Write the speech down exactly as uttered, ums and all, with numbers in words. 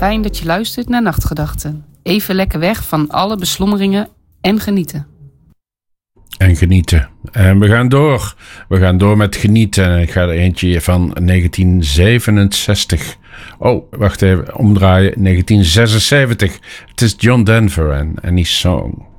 Fijn dat je luistert naar Nachtgedachten. Even lekker weg van alle beslommeringen en genieten. En genieten. En we gaan door. We gaan door met genieten. Ik ga er eentje van negentien zevenenzestig. Oh, wacht even. Omdraaien. negentien zesenzeventig. Het is John Denver en Any Song.